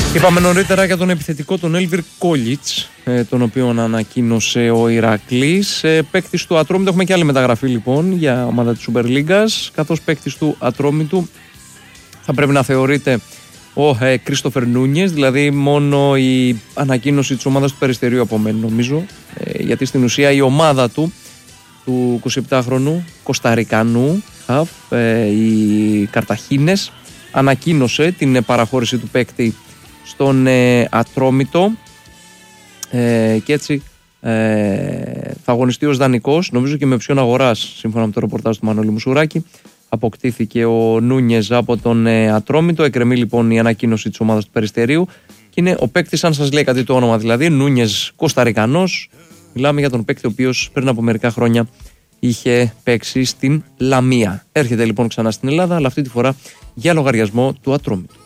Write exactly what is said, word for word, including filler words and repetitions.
Είπαμε νωρίτερα για τον επιθετικό τον Έλβιρ Κόλιτς, τον οποίον ανακοίνωσε ο Ηρακλής. Παίκτης του Ατρόμητου, έχουμε και άλλη μεταγραφή λοιπόν για ομάδα της Super League, καθώς παίκτης του Ατρόμητου θα πρέπει να θεωρείται ο Κρίστοφερ Νούνιες, δηλαδή μόνο η ανακοίνωση της ομάδας του Περιστερίου απομένει νομίζω, ε, γιατί στην ουσία η ομάδα του, του εικοσιεπτάχρονου Κοσταρικανού, χαφ, ε, οι Καρταχίνες, ανακοίνωσε την παραχώρηση του παίκτη στον ε, Ατρόμητο ε, και έτσι ε, θα αγωνιστεί ως δανεικός, νομίζω και με οψιόν αγοράς, σύμφωνα με το ρεπορτάζ του Μανώλη Μουσουράκη. Αποκτήθηκε ο Νούνιες από τον ε, Ατρόμητο. Εκκρεμεί λοιπόν η ανακοίνωση της ομάδας του Περιστερίου και είναι ο παίκτης, αν σας λέει κάτι το όνομα δηλαδή, Νούνιες Κοσταρικανός. Μιλάμε για τον παίκτη ο οποίος πριν από μερικά χρόνια είχε παίξει στην Λαμία. Έρχεται λοιπόν ξανά στην Ελλάδα, αλλά αυτή τη φορά για λογαριασμό του Ατρόμητου.